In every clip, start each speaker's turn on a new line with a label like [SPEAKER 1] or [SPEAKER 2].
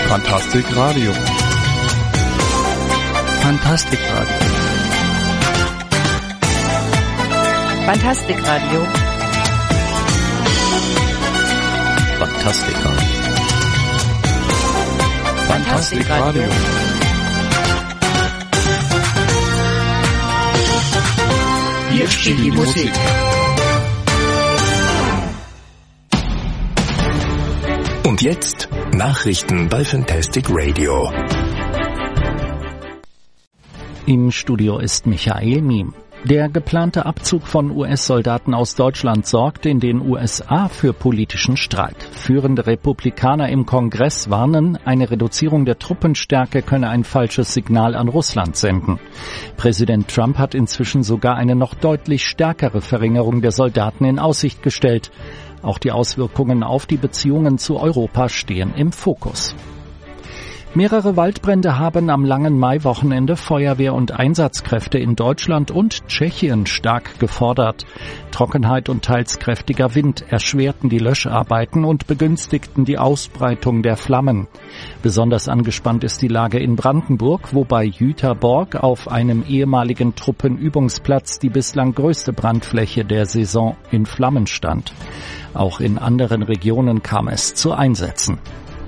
[SPEAKER 1] Fantastic Radio.
[SPEAKER 2] Fantastic Radio.
[SPEAKER 3] Fantastic Radio.
[SPEAKER 2] Fantastic Radio.
[SPEAKER 3] Fantastic Radio. Hier spielt die Musik.
[SPEAKER 4] Und jetzt Nachrichten bei Fantastic Radio.
[SPEAKER 2] Im Studio ist Michael Miem. Der geplante Abzug von US-Soldaten aus Deutschland sorgt in den USA für politischen Streit. Führende Republikaner im Kongress warnen, eine Reduzierung der Truppenstärke könne ein falsches Signal an Russland senden. Präsident Trump hat inzwischen sogar eine noch deutlich stärkere Verringerung der Soldaten in Aussicht gestellt. Auch die Auswirkungen auf die Beziehungen zu Europa stehen im Fokus. Mehrere Waldbrände haben am langen Maiwochenende Feuerwehr und Einsatzkräfte in Deutschland und Tschechien stark gefordert. Trockenheit und teils kräftiger Wind erschwerten die Löscharbeiten und begünstigten die Ausbreitung der Flammen. Besonders angespannt ist die Lage in Brandenburg, wo bei Jüterborg auf einem ehemaligen Truppenübungsplatz die bislang größte Brandfläche der Saison in Flammen stand. Auch in anderen Regionen kam es zu Einsätzen.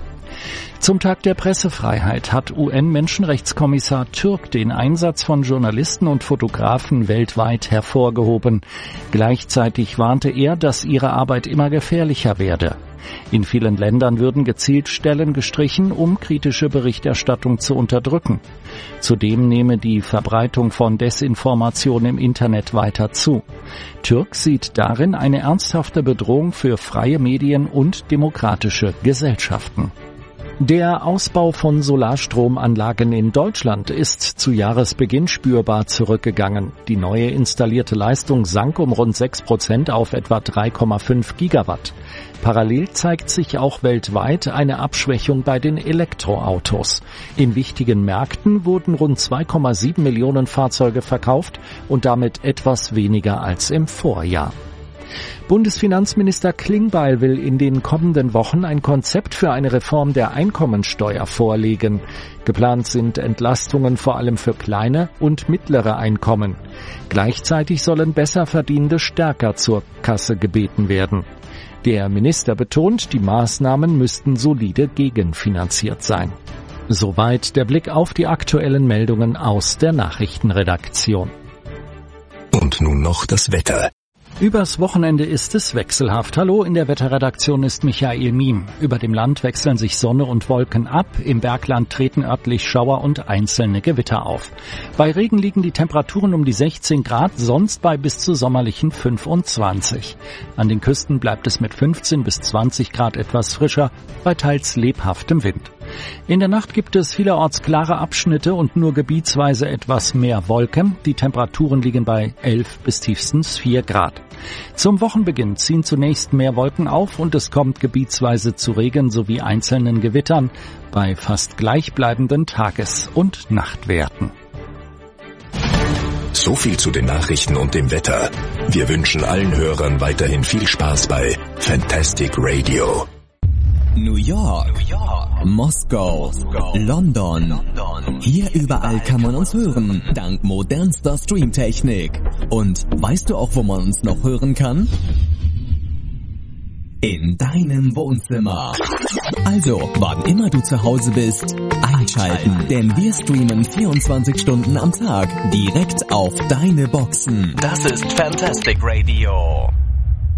[SPEAKER 2] Zum Tag der Pressefreiheit hat UN-Menschenrechtskommissar Türk den Einsatz von Journalisten und Fotografen weltweit hervorgehoben. Gleichzeitig warnte er, dass ihre Arbeit immer gefährlicher werde. In vielen Ländern würden gezielt Stellen gestrichen, um kritische Berichterstattung zu unterdrücken. Zudem nehme die Verbreitung von Desinformation im Internet weiter zu. Türk sieht darin eine ernsthafte Bedrohung für freie Medien und demokratische Gesellschaften. Der Ausbau von Solarstromanlagen in Deutschland ist zu Jahresbeginn spürbar zurückgegangen. Die neue installierte Leistung sank um rund 6% auf etwa 3,5 Gigawatt. Parallel zeigt sich auch weltweit eine Abschwächung bei den Elektroautos. In wichtigen Märkten wurden rund 2,7 Millionen Fahrzeuge verkauft und damit etwas weniger als im Vorjahr. Bundesfinanzminister Klingbeil will in den kommenden Wochen ein Konzept für eine Reform der Einkommensteuer vorlegen. Geplant sind Entlastungen vor allem für kleine und mittlere Einkommen. Gleichzeitig sollen Besserverdienende stärker zur Kasse gebeten werden. Der Minister betont, die Maßnahmen müssten solide gegenfinanziert sein. Soweit der Blick auf die aktuellen Meldungen aus der Nachrichtenredaktion.
[SPEAKER 4] Und nun noch das Wetter.
[SPEAKER 2] Übers Wochenende ist es wechselhaft. Hallo, in der Wetterredaktion ist Michael Miem. Über dem Land wechseln sich Sonne und Wolken ab. Im Bergland treten örtlich Schauer und einzelne Gewitter auf. Bei Regen liegen die Temperaturen um die 16 Grad, sonst bei bis zu sommerlichen 25. An den Küsten bleibt es mit 15 bis 20 Grad etwas frischer, bei teils lebhaftem Wind. In der Nacht gibt es vielerorts klare Abschnitte und nur gebietsweise etwas mehr Wolken. Die Temperaturen liegen bei 11 bis tiefstens 4 Grad. Zum Wochenbeginn ziehen zunächst mehr Wolken auf und es kommt gebietsweise zu Regen sowie einzelnen Gewittern bei fast gleichbleibenden Tages- und Nachtwerten.
[SPEAKER 4] So viel zu den Nachrichten und dem Wetter. Wir wünschen allen Hörern weiterhin viel Spaß bei Fantastic Radio.
[SPEAKER 5] New York, Moskau, London. Hier überall kann man uns hören, dank modernster Streamtechnik. Und weißt du auch, wo man uns noch hören kann? In deinem Wohnzimmer. Also, wann immer du zu Hause bist, einschalten, denn wir streamen 24 Stunden am Tag direkt auf deine Boxen.
[SPEAKER 4] Das ist Fantastic Radio.